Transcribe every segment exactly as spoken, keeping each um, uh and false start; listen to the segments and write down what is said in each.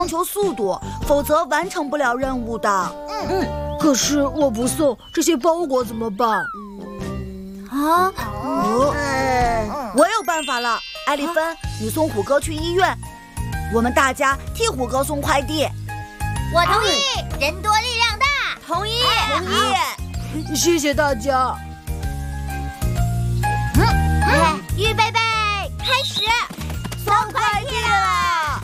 求速度，否则完成不了任务的。 嗯嗯。可是我不送，这些包裹怎么办？ 嗯啊，哦，我有办法了，艾丽芬，你送虎哥去医院，我们大家替虎哥送快递。 我同意，人多力量大。 同意，同意。 谢谢大家。 嗯，嗯预备备，开始， 送快递了。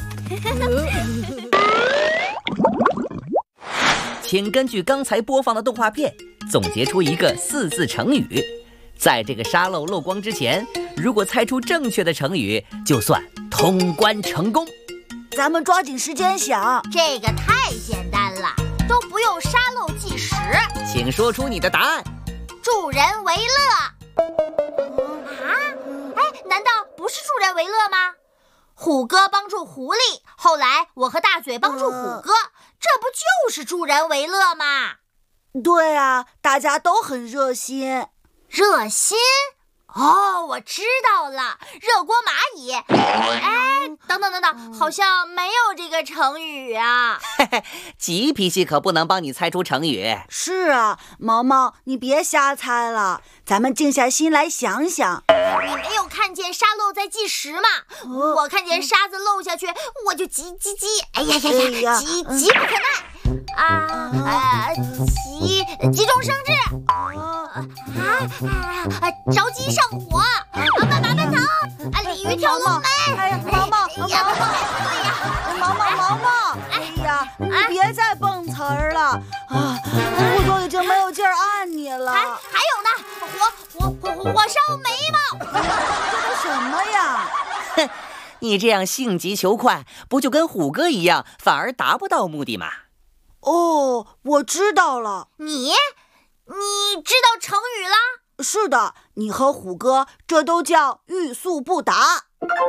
请根据刚才播放的动画片，总结出一个四字成语。在这个沙漏漏光之前，如果猜出正确的成语，就算通关成功。 咱们抓紧时间想， 这个太简单了，都不用沙漏计时。 请说出你的答案。 助人为乐。啊？哎，难道不是助人为乐吗？虎哥帮助狐狸，后来我和大嘴帮助虎哥，呃、这不就是助人为乐吗？ 对啊，大家都很热心。 热心？哦，我知道了，热锅蚂蚁。哎，等等等等，好像没有这个成语啊。 嘿嘿，急脾气可不能帮你猜出成语。 是啊，毛毛，你别瞎猜了，咱们静下心来想想。 你没有看见沙漏在计时吗？哦、我看见沙子漏下去，我就急急急，哎呀呀呀，呀急急不可耐啊！呃，急急中生智。啊啊！着急上火，慢慢慢走，啊，鲤鱼跳龙门。 哎呀，毛毛，毛毛， 对呀， 毛毛，毛毛，哎呀，你别再蹦词儿了啊！我都已经没有劲儿按你了。 还还有呢，火火火火烧眉毛。 这是什么呀？ 哼，你这样性急求快，不就跟虎哥一样，反而达不到目的吗？ 哦，我知道了。 你？你知道成语了？ 是的，你和虎哥这都叫欲速不达。啊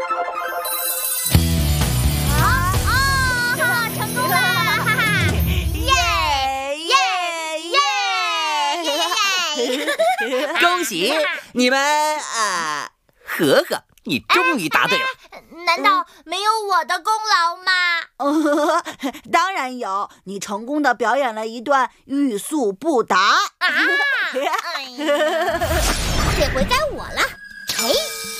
啊！成功了！哈哈！耶耶耶耶！ 恭喜你们啊！呵呵，你终于答对了。 哎、难道没有我的功劳吗？ 呃，当然有，你成功的表演了一段欲速不达。啊！ 哎呀，这回该我了。哎，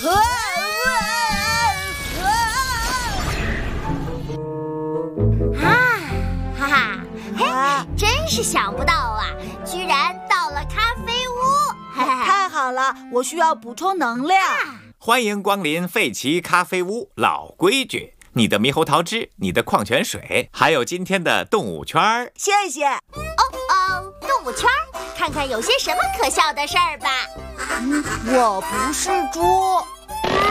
啊，哈哈，嘿，真是想不到啊，居然到了咖啡屋。 太好了，我需要补充能量。 欢迎光临费奇咖啡屋，老规矩。你的猕猴桃汁，你的矿泉水，还有今天的动物圈。 谢谢。 哦哦，动物圈，看看有些什么可笑的事儿吧。 嗯，我不是猪。